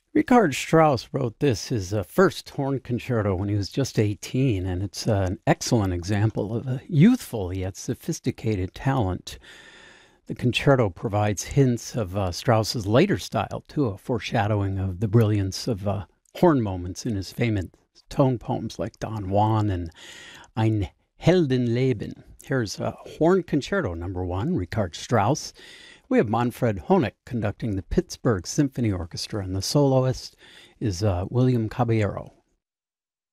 Richard Strauss wrote this, his first horn concerto, when he was just 18, and it's an excellent example of a youthful yet sophisticated talent. The concerto provides hints of Strauss's later style, too, a foreshadowing of the brilliance of horn moments in his famous tone poems like Don Juan and Ein Heldenleben. Here's Horn Concerto Number 1, Richard Strauss. We have Manfred Honeck conducting the Pittsburgh Symphony Orchestra, and the soloist is William Caballero.